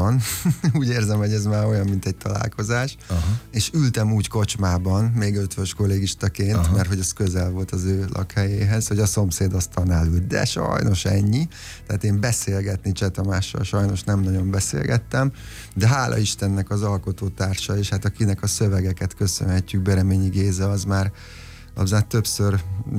kocsmában, úgy érzem, hogy ez már olyan, mint egy találkozás, és ültem úgy kocsmában, még ötvös kollégistaként, mert hogy ez közel volt az ő lakhelyéhez, hogy a szomszéd asztalnál ült, de sajnos ennyi, tehát én beszélgetni Cseh Tamással sajnos nem nagyon beszélgettem, de hála Istennek az alkotótársa, és hát akinek a szövegeket köszönhetjük, Bereményi Géza, az már többször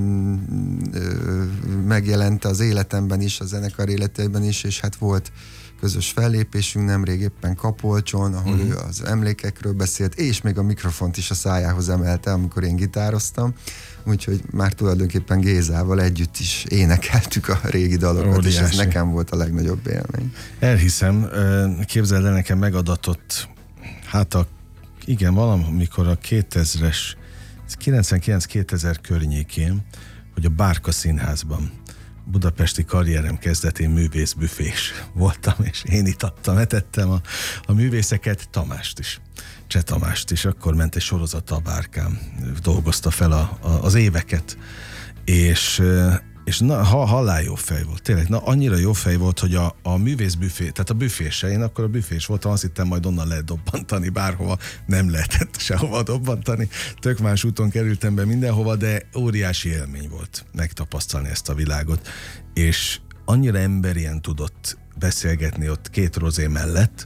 megjelent az életemben is, a zenekar életében is, és hát volt közös fellépésünk nemrég éppen Kapolcson, ahol ő az emlékekről beszélt, és még a mikrofont is a szájához emelte, amikor én gitároztam, úgyhogy már tulajdonképpen Gézával együtt is énekeltük a régi dalokat, óriási. És ez nekem volt a legnagyobb élmény. Elhiszem, képzeld el, nekem megadatott, igen, valamikor a 2000-es 99-2000 környékén, hogy a Bárka Színházban budapesti karrierem kezdetén művészbüfés voltam, és én itattam, etettem a művészeket, Tamást is, Cseh Tamást is, akkor ment egy sorozata a Bárkán, dolgozta fel az éveket, és halál jó fej volt, tényleg, annyira jó fej volt, hogy a művészbüfé, tehát a büfése, én akkor a büfés voltam, azt hittem majd onnan lehet dobbantani bárhova, nem lehetett sehova dobbantani, tök más úton kerültem be mindenhova, de óriási élmény volt megtapasztalni ezt a világot, és annyira emberien tudott beszélgetni ott két rozé mellett,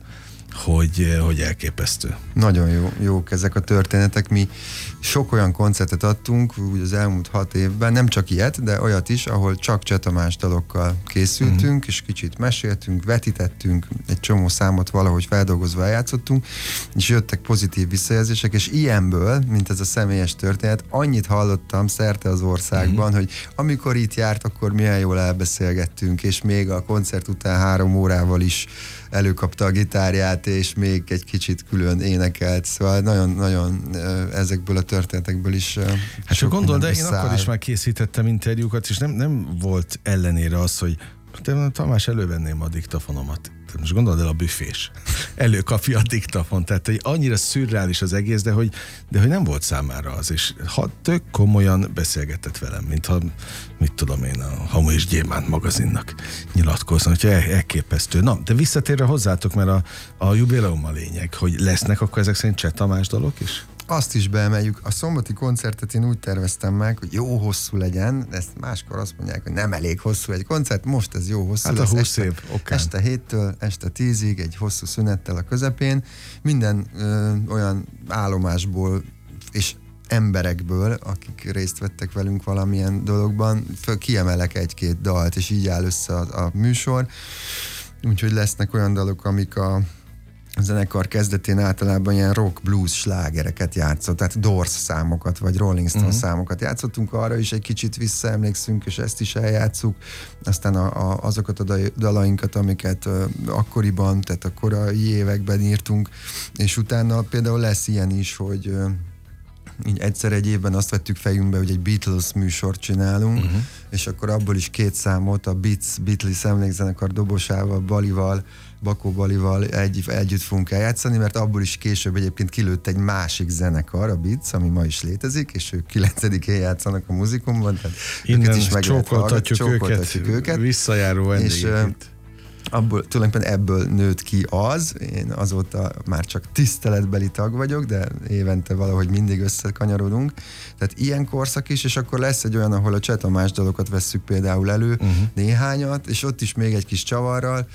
hogy elképesztő. Nagyon jók ezek a történetek. Mi sok olyan koncertet adtunk úgy az elmúlt 6 évben, nem csak ilyet, de olyat is, ahol csak Cseh Tamás dalokkal készültünk, és kicsit meséltünk, vetítettünk, egy csomó számot valahogy feldolgozva eljátszottunk, és jöttek pozitív visszajelzések, és ilyenből, mint ez a személyes történet, annyit hallottam szerte az országban, hogy amikor itt járt, akkor milyen jól elbeszélgettünk, és még a koncert után 3 órával is előkapta a gitárját, és még egy kicsit külön énekelt, szóval nagyon-nagyon ezekből a történetekből is hát csak gondold, de én akkor is már készítettem interjúkat, és nem volt ellenére az, hogy Tamás, elővenném a diktafonomat. Most gondold el, a büfés előkapja a diktafont, tehát annyira szürreális az egész, de hogy nem volt számára az, és tök komolyan beszélgetett velem, mintha, mit tudom én, a Hamu és Gyémánt magazinnak nyilatkozna, hogy elképesztő. Na, de visszatérve hozzátok, mert a jubileum a lényeg, hogy lesznek akkor ezek szerint Cseh Tamás dalok is? Azt is beemeljük. A szombati koncertet én úgy terveztem meg, hogy jó hosszú legyen, ezt máskor azt mondják, hogy nem elég hosszú egy koncert, most ez jó hosszú hát lesz. A 20 év, este 7-től este 10-ig, egy hosszú szünettel a közepén. Minden olyan állomásból és emberekből, akik részt vettek velünk valamilyen dologban, kiemelek 1-2 dalt, és így áll össze a műsor. Úgyhogy lesznek olyan dalok, amik a zenekar kezdetén általában ilyen rock, blues slágereket játszott, tehát Doors számokat, vagy Rolling Stone számokat játszottunk, arra is egy kicsit visszaemlékszünk, és ezt is eljátszuk. Aztán azokat a dalainkat, amiket akkoriban, tehát a korai években írtunk, és utána például lesz ilyen is, hogy így egyszer egy évben azt vettük fejünkbe, hogy egy Beatles műsort csinálunk, és akkor abból is 2 számot a Beatles emlékzenekar dobosával, Bakó Balival együtt fogunk eljátszani, mert abból is később egyébként kilőtt egy másik zenekar, a Beats, ami ma is létezik, és ők 9-én játszanak a Muzikumban, tehát innen is csókoltatjuk őket, visszajáró vendégeket. Tulajdonképpen ebből nőtt ki az, én azóta már csak tiszteletbeli tag vagyok, de évente valahogy mindig összekanyarodunk. Tehát ilyen korszak is, és akkor lesz egy olyan, ahol a Cseh Tamás dalokat vesszük például elő, néhányat, és ott is még egy kis csavarral.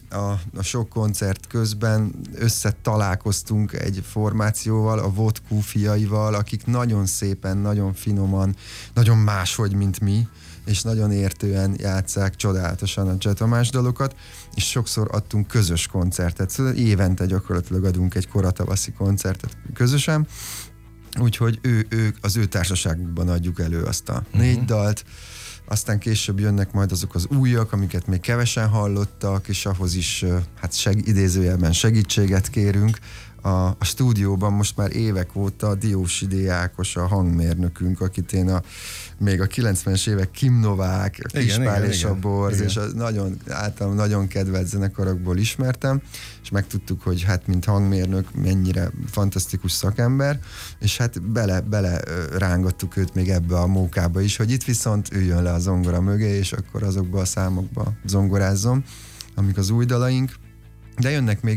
A sok koncert közben összetalálkoztunk egy formációval, a Vodkú fiaival, akik nagyon szépen, nagyon finoman, nagyon máshogy, mint mi, és nagyon értően játsszák csodálatosan a Cseh Tamás dalokat, és sokszor adtunk közös koncertet, szóval évente gyakorlatilag adunk egy koratavaszi koncertet közösen, úgyhogy ők az ő társaságukban adjuk elő azt a 4 dalt, aztán később jönnek majd azok az újak, amiket még kevesen hallottak, és ahhoz is idézőjelben segítséget kérünk. A stúdióban most már évek óta Diósi D. Ákos a hangmérnökünk, akit én még a 90-es évek Kim Novák, Kispál és a Borz, és általában nagyon kedvelt zenekarokból ismertem, és megtudtuk, hogy hát mint hangmérnök mennyire fantasztikus szakember, és hát bele rángattuk őt még ebbe a mókába is, hogy itt viszont üljön le a zongora mögé, és akkor azokba a számokba zongorázzon, amik az új dalaink, de jönnek még